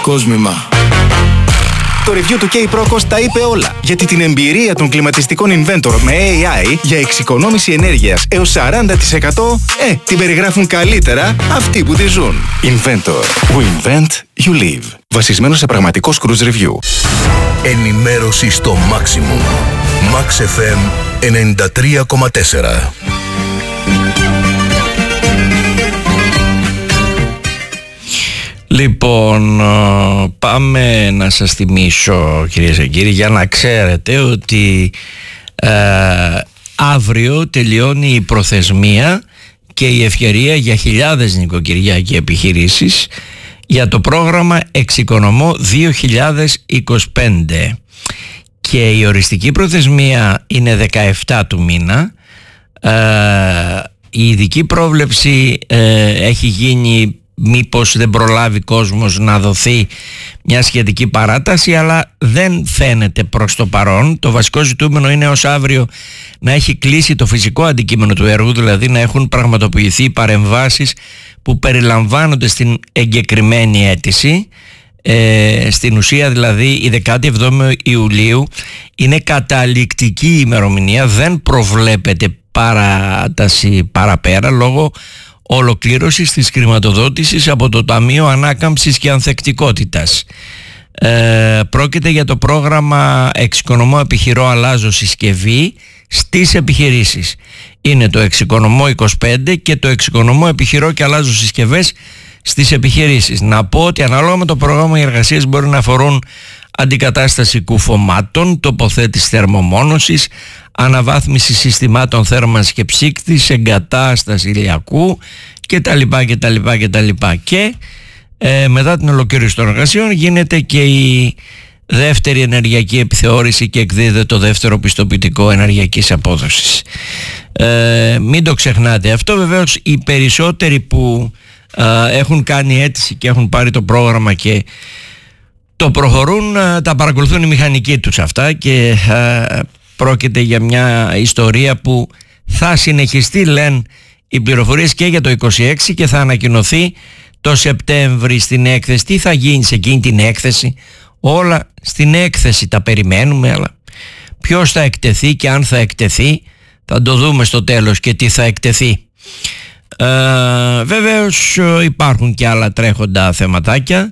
κόσμημα. Το review του K-Procos τα είπε όλα, γιατί την εμπειρία των κλιματιστικών Inventor με AI για εξοικονόμηση ενέργειας έως 40% την περιγράφουν καλύτερα αυτοί που τη ζουν. Inventor. We invent, you live. Βασισμένο σε πραγματικό cruise review. Ενημέρωση στο maximum. Max FM 93,4. Λοιπόν, πάμε να σας θυμίσω, κυρίες και κύριοι, για να ξέρετε ότι αύριο τελειώνει η προθεσμία και η ευκαιρία για χιλιάδες νοικοκυριά και επιχειρήσεις για το πρόγραμμα Εξοικονομώ 2025 και η οριστική προθεσμία είναι 17 του μήνα. Η ειδική πρόβλεψη έχει γίνει μήπως δεν προλάβει κόσμος να δοθεί μια σχετική παράταση, αλλά δεν φαίνεται προς το παρόν. Το βασικό ζητούμενο είναι ως αύριο να έχει κλείσει το φυσικό αντικείμενο του έργου, δηλαδή να έχουν πραγματοποιηθεί παρεμβάσεις που περιλαμβάνονται στην εγκεκριμένη αίτηση. Στην ουσία δηλαδή η 17η Ιουλίου είναι καταληκτική ημερομηνία, δεν προβλέπεται παράταση παραπέρα λόγω ολοκλήρωσης της χρηματοδότησης από το Ταμείο Ανάκαμψης και Ανθεκτικότητας. Πρόκειται για το πρόγραμμα Εξοικονομώ Επιχειρώ Αλλάζω Συσκευή στις επιχειρήσεις. Είναι το Εξοικονομώ 25 και το Εξοικονομώ Επιχειρώ και Αλλάζω Συσκευές στις επιχειρήσεις. Να πω ότι ανάλογα με το πρόγραμμα οι εργασίες μπορεί να αφορούν αντικατάσταση κουφωμάτων, τοποθέτηση θερμομόνωσης, αναβάθμιση συστημάτων θέρμανσης και ψύκτης, εγκατάσταση ηλιακού κτλ. Και μετά την ολοκλήρωση των εργασιών γίνεται και η δεύτερη ενεργειακή επιθεώρηση και εκδίδεται το δεύτερο πιστοποιητικό ενεργειακής απόδοσης. Μην το ξεχνάτε αυτό. Βεβαίως οι περισσότεροι που έχουν κάνει αίτηση και έχουν πάρει το πρόγραμμα και το προχωρούν, τα παρακολουθούν οι μηχανικοί τους αυτά και πρόκειται για μια ιστορία που θα συνεχιστεί, λένε οι πληροφορίες, και για το 26 και θα ανακοινωθεί το Σεπτέμβρη στην έκθεση. Τι θα γίνει σε εκείνη την έκθεση? Όλα στην έκθεση τα περιμένουμε, αλλά ποιος θα εκτεθεί και αν θα εκτεθεί θα το δούμε στο τέλος και τι θα εκτεθεί. Βεβαίως υπάρχουν και άλλα τρέχοντα θεματάκια.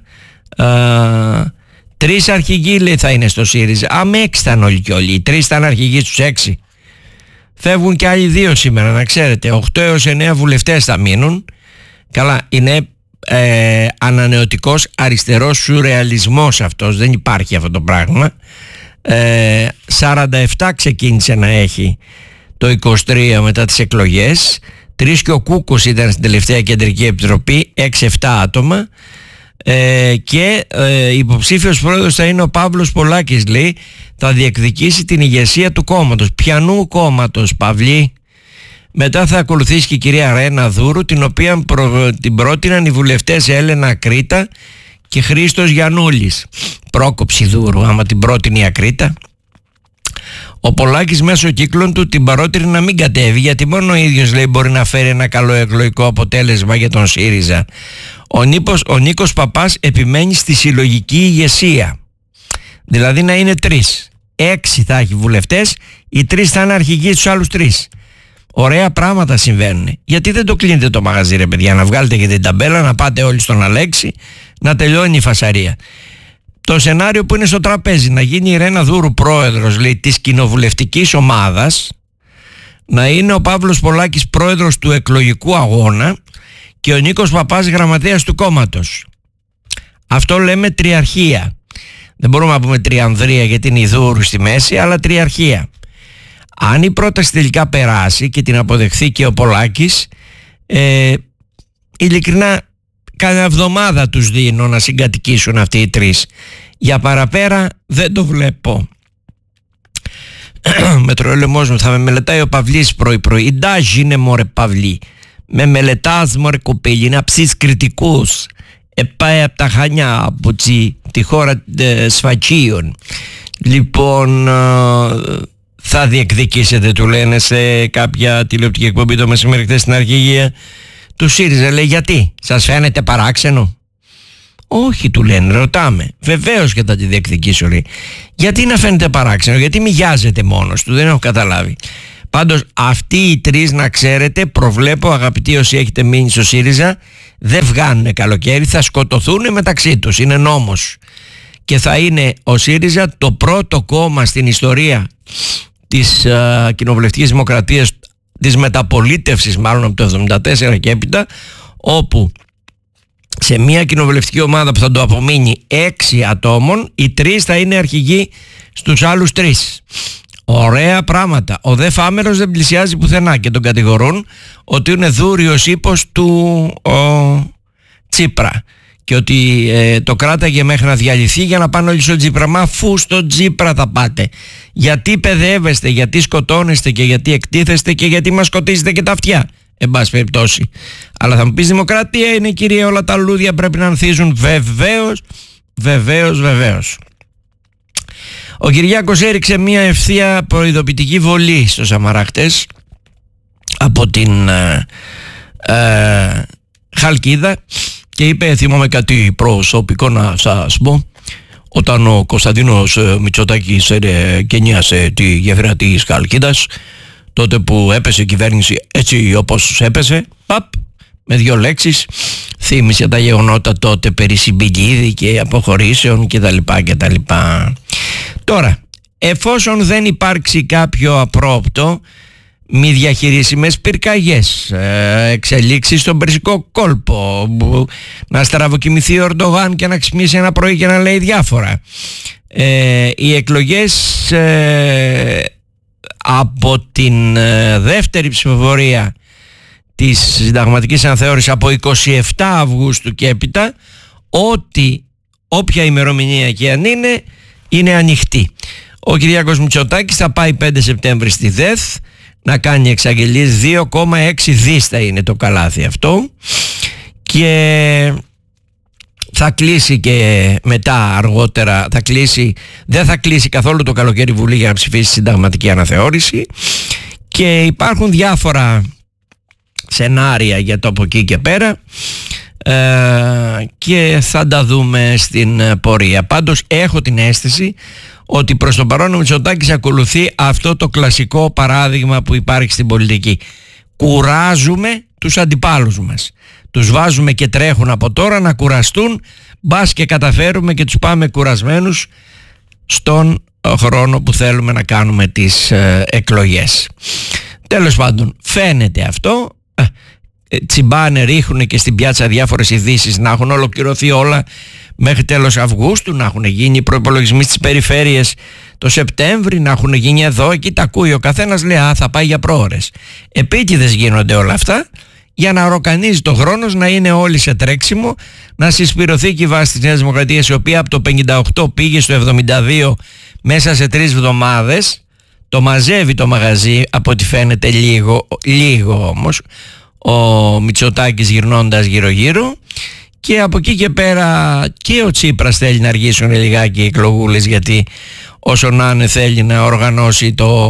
3 αρχηγοί λέει θα είναι στο ΣΥΡΙΖΑ. Με 6 ήταν όλοι και όλοι. Οι 3 ήταν αρχηγοί στους 6. Φεύγουν και άλλοι 2 σήμερα, να ξέρετε. 8 έως 9 βουλευτές θα μείνουν. Καλά, είναι ανανεωτικός αριστερός σουρεαλισμός αυτός. Δεν υπάρχει αυτό το πράγμα. 47 ξεκίνησε να έχει το 23 μετά τις εκλογές. 3 και ο Κούκος ήταν στην τελευταία κεντρική επιτροπή, 6-7 άτομα. Και υποψήφιος πρόεδρος θα είναι ο Παύλος Πολάκης, λέει, θα διεκδικήσει την ηγεσία του κόμματος. Ποιανού κόμματος, Παυλή? Μετά θα ακολουθήσει και η κυρία Ρένα Δούρου, την οποία την πρότειναν οι βουλευτές Έλενα Κρήτα και Χρήστος Γιαννούλης. Πρόκοψη Δούρου άμα την πρότεινε η Ακρίτα. Ο Πολάκης μέσω κύκλων του την παρότρινε να μην κατέβει, γιατί μόνο ο ίδιος, λέει, μπορεί να φέρει ένα καλό εκλογικό αποτέλεσμα για τον ΣΥΡΙΖΑ. Ο Νίκος Παπάς επιμένει στη συλλογική ηγεσία, δηλαδή να είναι 3. 6 θα έχει βουλευτές, οι 3 θα είναι αρχηγοί στους άλλους 3. Ωραία πράγματα συμβαίνουν. Γιατί δεν το κλείνετε το μαγαζί, ρε παιδιά, να βγάλετε και την ταμπέλα, να πάτε όλοι στον Αλέξη, να τελειώνει η φασαρία. Το σενάριο που είναι στο τραπέζι, να γίνει η Ρένα Δούρου πρόεδρος, λέει, της κοινοβουλευτικής ομάδας, να είναι ο Παύλος Πολάκης πρόεδρος του εκλογικού αγώνα και ο Νίκος Παπάς γραμματέας του κόμματος. Αυτό λέμε τριαρχία. Δεν μπορούμε να πούμε τριανδρία γιατί είναι η Δούρου στη μέση, αλλά τριαρχία. Αν η πρόταση τελικά περάσει και την αποδεχθεί και ο Πολάκης, ειλικρινά cada εβδομάδα τους δίνω να συγκατοικήσουν αυτοί οι 3. Για παραπέρα δεν το βλέπω. Μετροέλεμός μου, θα με μελετάει ο Παυλής πρωί-πρωί. Ιντάζ είναι μωρέ Παυλή. Με μελετάς μωρέ κοπέλι, να ψείς κριτικούς. Πάει από τα Χανιά, από τη χώρα Σφατσίων. Λοιπόν, θα διεκδικήσετε, του λένε σε κάποια τηλεοπτική εκπομπή το μεσημέρι χθες στην αρχηγία του ΣΥΡΙΖΑ. Λέει, γιατί σας φαίνεται παράξενο? Όχι, του λένε, ρωτάμε. Βεβαίως και θα τη διεκδικήσω, λέει. Γιατί να φαίνεται παράξενο, γιατί μοιάζεται μόνος του, δεν έχω καταλάβει. Πάντως αυτοί οι τρεις, να ξέρετε, προβλέπω, αγαπητοί όσοι έχετε μείνει στο ΣΥΡΙΖΑ, δεν βγάνουνε καλοκαίρι, θα σκοτωθούν μεταξύ τους, είναι νόμος. Και θα είναι ο ΣΥΡΙΖΑ το πρώτο κόμμα στην ιστορία της κοινοβουλευτικής δημοκρατίας, της μεταπολίτευσης μάλλον από το 1974 και έπειτα, όπου σε μια κοινοβουλευτική ομάδα που θα το απομείνει 6 ατόμων, οι 3 θα είναι αρχηγοί στους άλλους 3. Ωραία πράγματα. Ο δε Φάμερος δεν πλησιάζει πουθενά και τον κατηγορούν ότι είναι δούριος ύπος του Τσίπρα και ότι το κράταγε μέχρι να διαλυθεί για να πάνε όλοι στο Τσίπρα. Μα αφού στο Τσίπρα θα πάτε, γιατί παιδεύεστε, γιατί σκοτώνεστε και γιατί εκτίθεστε και γιατί μας σκοτίζετε και τα αυτιά, εν πάση περιπτώσει. Αλλά θα μου πεις, δημοκρατία είναι, κυρία, όλα τα λούδια πρέπει να ανθίζουν. Βεβαίως. Ο Κυριάκος έριξε μια ευθεία προειδοποιητική βολή στο Σαμαρά χτες από την Χαλκίδα και είπε, θυμάμαι κάτι προσωπικό να σας πω, όταν ο Κωνσταντίνος Μητσοτάκης γεννίασε τη γέφυρα της Χαλκίδας, τότε που έπεσε η κυβέρνηση έτσι όπως έπεσε, με 2 λέξεις θύμισε τα γεγονότα τότε περί Συμπικίδη και αποχωρήσεων κτλ. Τώρα, εφόσον δεν υπάρξει κάποιο απρόπτο, μη διαχειρίσιμες πυρκαγιές, εξελίξεις στον Περσικό κόλπο, να στραβοκοιμηθεί ο Ερντογάν και να ξυπνήσει ένα πρωί και να λέει διάφορα, οι εκλογές από την δεύτερη ψηφοφορία της συνταγματικής αναθεώρησης από 27 Αυγούστου και έπειτα, όποια ημερομηνία και αν είναι ανοιχτή. Ο Κυριάκος Μητσοτάκης θα πάει 5 Σεπτέμβρη στη ΔΕΘ να κάνει εξαγγελίες. 2,6 δις θα είναι το καλάθι αυτό και θα κλείσει και μετά αργότερα δεν θα κλείσει καθόλου το καλοκαίρι Βουλή για να ψηφίσει συνταγματική αναθεώρηση και υπάρχουν διάφορα σενάρια για το από εκεί και πέρα και θα τα δούμε στην πορεία. Πάντως έχω την αίσθηση ότι προς τον παρόν ο Μητσοτάκης ακολουθεί αυτό το κλασικό παράδειγμα που υπάρχει στην πολιτική. Κουράζουμε τους αντιπάλους μας, τους βάζουμε και τρέχουν από τώρα να κουραστούν, μπας και καταφέρουμε και τους πάμε κουρασμένους στον χρόνο που θέλουμε να κάνουμε τις εκλογές. Τέλος πάντων, φαίνεται αυτό. Τσιμπάνε, ρίχνουν και στην πιάτσα διάφορες ειδήσεις να έχουν ολοκληρωθεί όλα μέχρι τέλος Αυγούστου, να έχουν γίνει οι προϋπολογισμοί στις περιφέρειες το Σεπτέμβρη, να έχουν γίνει εδώ, εκεί τα ακούει ο καθένας, λέει θα πάει για προώρες. Επίτηδες γίνονται όλα αυτά για να ροκανίζει το χρόνος, να είναι όλοι σε τρέξιμο, να συσπηρωθεί και η βάση της Νέας Δημοκρατίας, η οποία από το 58 πήγε στο 72 μέσα σε 3 εβδομάδες. Το μαζεύει το μαγαζί, από ό,τι φαίνεται λίγο όμως ο Μητσοτάκης γυρνώντας γύρω-γύρω, και από εκεί και πέρα και ο Τσίπρας θέλει να αργήσουν λιγάκι οι εκλογούλες, γιατί όσο να είναι θέλει να οργανώσει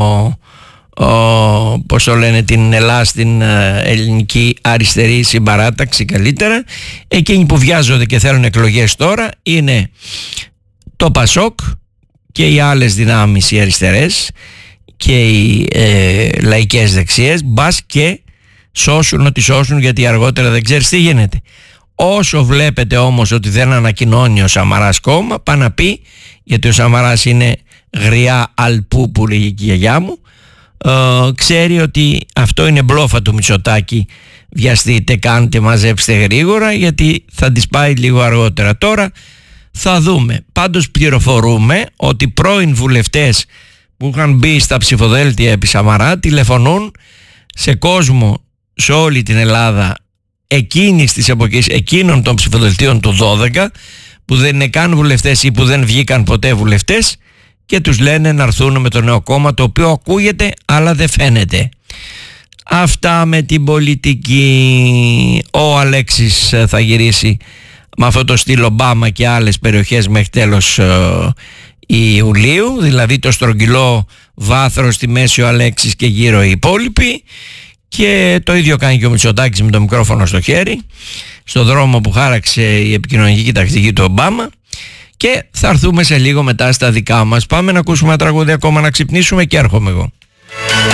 πώς το λένε, την Ελλάδα, την ελληνική αριστερή συμπαράταξη καλύτερα. Εκείνοι που βιάζονται και θέλουν εκλογές τώρα είναι το Πασόκ και οι άλλες δυνάμεις, οι αριστερές και οι λαϊκές δεξιές, μπας και σώσουν ό,τι σώσουν, γιατί αργότερα δεν ξέρεις τι γίνεται. Όσο βλέπετε όμως ότι δεν ανακοινώνει ο Σαμαράς κόμμα, πάει να πει, γιατί ο Σαμαράς είναι γριά αλπού που λέγει η γιαγιά μου, ξέρει ότι αυτό είναι μπλόφα του Μητσοτάκη, βιαστείτε, κάντε, μαζέψτε γρήγορα, γιατί θα τις πάει λίγο αργότερα. Τώρα θα δούμε. Πάντως πληροφορούμε ότι πρώην βουλευτές που είχαν μπει στα ψηφοδέλτια επί Σαμαρά τηλεφωνούν σε κόσμο σε όλη την Ελλάδα εκείνης της εποχής, εκείνων των ψηφοδελτίων του 12, που δεν είναι καν βουλευτές ή που δεν βγήκαν ποτέ βουλευτές, και τους λένε να έρθουν με το νέο κόμμα, το οποίο ακούγεται αλλά δεν φαίνεται. Αυτά με την πολιτική. Ο Αλέξης θα γυρίσει με αυτό το στυλ Ομπάμα και άλλες περιοχές μέχρι τέλος Ιουλίου, δηλαδή το στρογγυλό βάθρο στη μέση ο Αλέξης και γύρω οι υπόλοιποι, και το ίδιο κάνει και ο Μητσοτάκης με το μικρόφωνο στο χέρι. στο δρόμο που χάραξε η επικοινωνική τακτική του Ομπάμα, και θα έρθουμε σε λίγο μετά στα δικά μας. Πάμε να ακούσουμε ένα τραγούδι ακόμα, να ξυπνήσουμε, και έρχομαι εγώ.